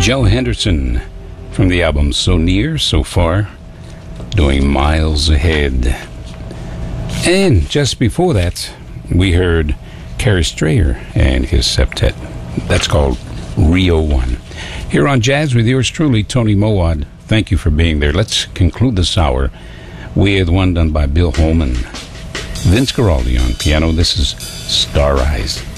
Joe Henderson from the album So Near, So Far, doing Miles Ahead. And just before that, we heard Kerry Strayer and his septet. That's called Rio 1. Here on Jazz with yours truly, Tony Mowat. Thank you for being there. Let's conclude this hour with one done by Bill Holman. Vince Guaraldi on piano. This is Star Eyes.